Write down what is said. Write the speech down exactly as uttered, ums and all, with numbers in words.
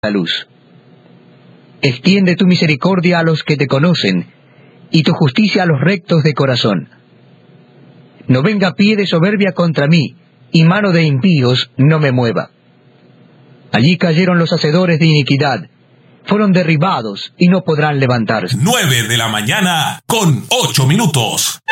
la luz. Extiende tu misericordia a los que te conocen, y tu justicia a los rectos de corazón. No venga pie de soberbia contra mí, y mano de impíos no me mueva. Allí cayeron los hacedores de iniquidad, fueron derribados y no podrán levantarse. Nueve de la mañana con ocho minutos.